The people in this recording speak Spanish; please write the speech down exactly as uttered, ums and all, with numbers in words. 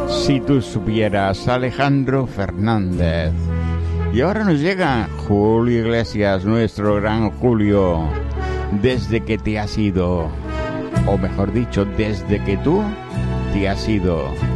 Si tú supieras, Alejandro Fernández. Y ahora nos llega Julio Iglesias, nuestro gran Julio. Desde que te has ido, o mejor dicho, desde que tú te has ido.